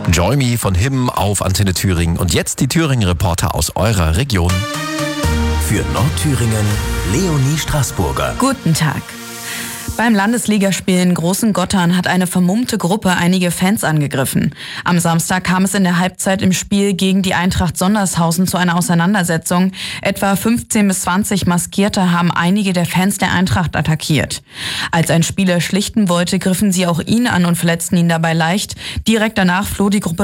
Join Me von Him auf Antenne Thüringen. Und jetzt die Thüringen-Reporter aus eurer Region. Für Nordthüringen, Leonie Straßburger. Guten Tag. Beim Landesligaspiel in Großengottern hat eine vermummte Gruppe einige Fans angegriffen. Am Samstag kam es in der Halbzeit im Spiel gegen die Eintracht Sondershausen zu einer Auseinandersetzung. Etwa 15 bis 20 Maskierte haben einige der Fans der Eintracht attackiert. Als ein Spieler schlichten wollte, griffen sie auch ihn an und verletzten ihn dabei leicht. Direkt danach floh die Gruppe